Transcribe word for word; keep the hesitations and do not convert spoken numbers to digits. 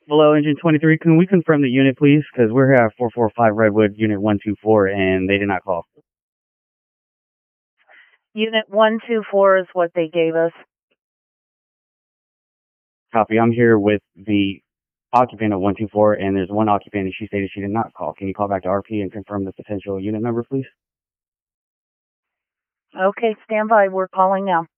Hello, Engine twenty-three. Can we confirm the unit, please? Because we're here at four four five Redwood, Unit one two four, and they did not call. Unit one two four is what they gave us. Copy. I'm here with the occupant of one two four, and there's one occupant, and she stated she did not call. Can you call back to R P and confirm the potential unit number, please? Okay, stand by. We're calling now.